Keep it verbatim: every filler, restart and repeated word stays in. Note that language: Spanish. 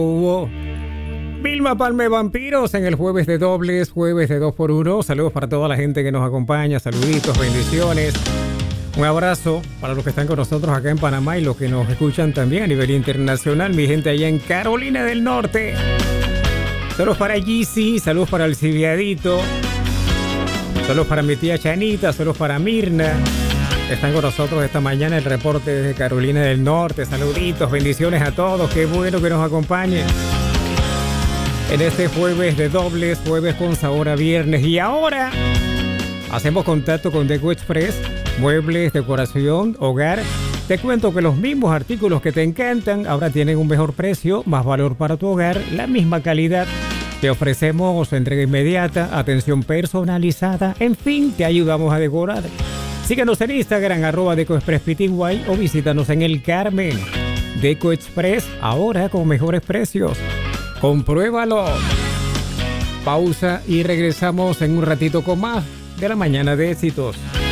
Hubo Vilma Palme Vampiros en el jueves de dobles, jueves de dos por uno. Saludos para toda la gente que nos acompaña, saluditos, bendiciones. Un abrazo para los que están con nosotros acá en Panamá y los que nos escuchan también a nivel internacional, mi gente allá en Carolina del Norte. Saludos para G C, saludos para el Civiadito, saludos para mi tía Chanita, saludos para Mirna. Están con nosotros esta mañana el reporte desde Carolina del Norte. Saluditos, bendiciones a todos, qué bueno que nos acompañen en este jueves de dobles, jueves con sabor a viernes. Y ahora hacemos contacto con Deco Express, muebles, decoración, hogar. Te cuento que los mismos artículos que te encantan ahora tienen un mejor precio, más valor para tu hogar, la misma calidad. Te ofrecemos entrega inmediata, atención personalizada, en fin, te ayudamos a decorar. Síguenos en Instagram, arroba Deco Express P T Y, o visítanos en El Carmen. Deco Express, ahora con mejores precios. Compruébalo. Pausa y regresamos en un ratito con más de la mañana de éxitos.